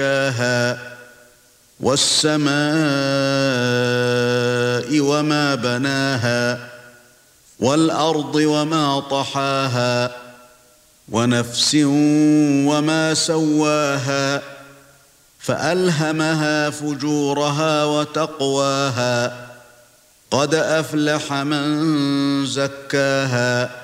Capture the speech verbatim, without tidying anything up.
زكاها والسماء وما بناها والأرض وما طحاها ونفس وما سواها فألهمها فجورها وتقواها قد أفلح من زكاها